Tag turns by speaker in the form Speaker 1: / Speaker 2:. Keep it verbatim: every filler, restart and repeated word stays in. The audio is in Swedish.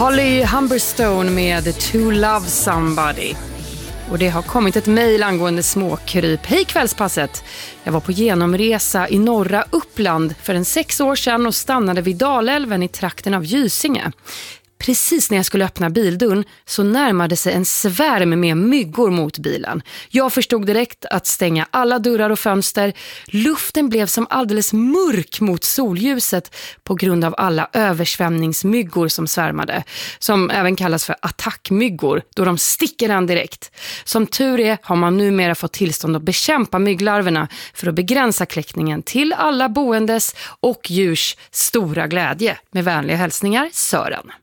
Speaker 1: Holly Humberstone med To Love Somebody. Och det har kommit ett mejl angående småkryp. Hej kvällspasset! Jag var på genomresa i norra Uppland för en sex år sedan och stannade vid Dalälven i trakten av Gysinge. Precis när jag skulle öppna bildörren så närmade sig en svärm med myggor mot bilen. Jag förstod direkt att stänga alla dörrar och fönster. Luften blev som alldeles mörk mot solljuset på grund av alla översvämningsmyggor som svärmade. Som även kallas för attackmyggor då de sticker an direkt. Som tur är har man numera fått tillstånd att bekämpa mygglarverna för att begränsa kläckningen till alla boendes och djurs stora glädje. Med vänliga hälsningar, Sören.